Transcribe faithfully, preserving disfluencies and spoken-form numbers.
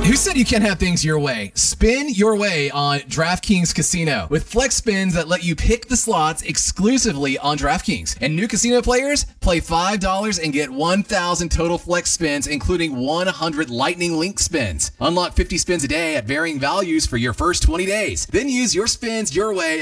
Who said you can't have things your way? Spin your way on DraftKings Casino with flex spins that let you pick the slots exclusively on DraftKings. And new casino players play five dollars and get one thousand total flex spins, including one hundred Lightning Link spins. Unlock fifty spins a day at varying values for your first twenty days. Then use your spins your way